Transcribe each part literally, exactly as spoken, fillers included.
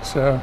So,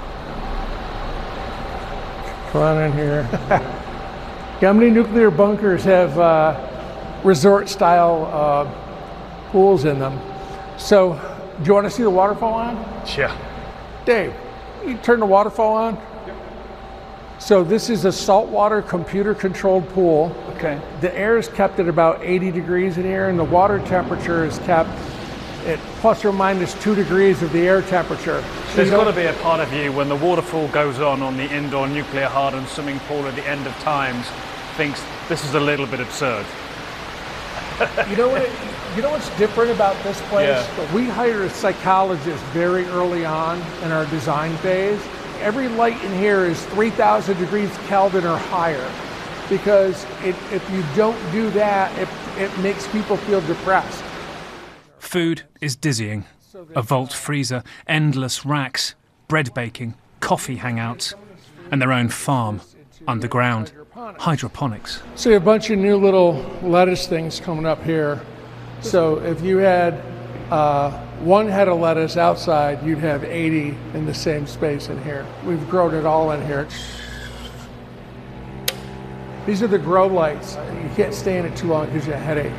come on in here. How many nuclear bunkers have uh, resort-style uh, pools in them? So, do you want to see the waterfall on? Yeah. Dave, you turn the waterfall on? Yep. So this is a saltwater computer-controlled pool. Okay. The air is kept at about eighty degrees in here, and the water temperature is kept at plus or minus two degrees of the air temperature. So There's you don't- got to be a part of you when the waterfall goes on on the indoor nuclear hardened swimming pool at the end of times thinks this is a little bit absurd. You know what? It, you know what's different about this place? Yeah. We hired a psychologist very early on in our design phase. Every light in here is three thousand degrees Kelvin or higher, because it, if you don't do that, it, it makes people feel depressed. Food is dizzying. A vault freezer, endless racks, bread baking, coffee hangouts, and their own farm underground. Hydroponics. See a bunch of new little lettuce things coming up here. So if you had uh, one head of lettuce outside, you'd have eighty in the same space in here. We've grown it all in here. These are the grow lights. You can't stay in it too long because you have a headache.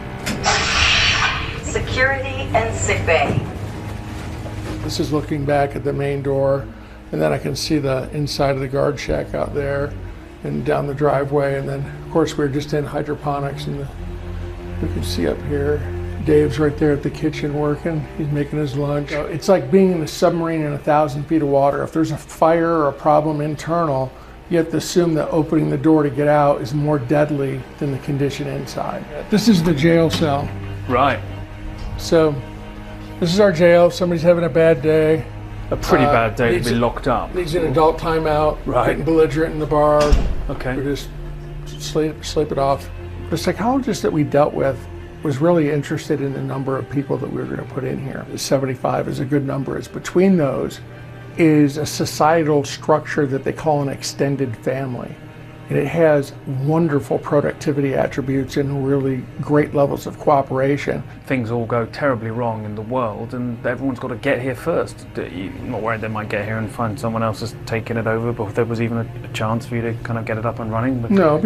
Security and sick bay. This is looking back at the main door, and then I can see the inside of the guard shack out there and down the driveway. And then, of course, we're just in hydroponics, and the, you can see up here, Dave's right there at the kitchen working. He's making his lunch. So it's like being in a submarine in a thousand feet of water. If there's a fire or a problem internal, you have to assume that opening the door to get out is more deadly than the condition inside. This is the jail cell. Right. So this is our jail. If somebody's having a bad day, A pretty Uh, bad day to needs be a- locked up. needs an adult timeout, Right. getting belligerent in the bar, Okay. we just sleep, sleep it off. The psychologist that we dealt with was really interested in the number of people that we were going to put in here. seventy-five is a good number. It's between those is a societal structure that they call an extended family. And it has wonderful productivity attributes and really great levels of cooperation. Things all go terribly wrong in the world and everyone's got to get here first. You're not worried they might get here and find someone else has taken it over before there was even a, a chance for you to kind of get it up and running? But No,